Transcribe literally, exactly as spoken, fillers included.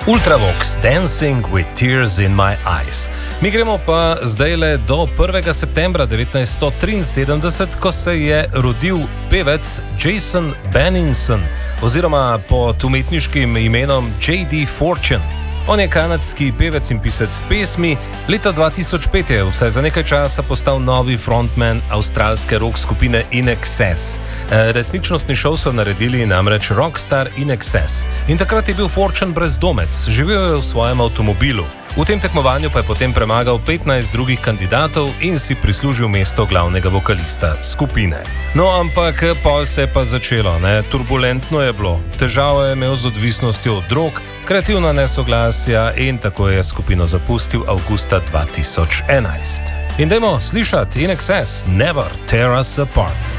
Ultravox, Dancing with Tears in My Eyes. Mi gremo pa zdajle do prvega septembra devetnajststo triinsedemdeset, ko se je rodil pevec Jason Benninson, oziroma pod umetniškim imenom J D Fortune. On je kanadski pevec in pisec pesmi. Leta dva tisoč pet je vsaj za nekaj časa postal novi frontman avstralske rock skupine In Excess. Resničnostni šov so naredili namreč Rockstar In Excess. In takrat je bil Fortune brezdomec, živel je v svojem avtomobilu. V tem tekmovanju pa je potem premagal petnajst drugih kandidatov in si prislužil mesto glavnega vokalista skupine. No, ampak pol se je pa začelo, ne? Turbulentno je bilo. Težavo je imel z odvisnostjo od drog, kreativna nesoglasja in tako je skupino zapustil avgusta dva tisoč enajst. In dajmo slišati In Excess, Never Tear Us Apart.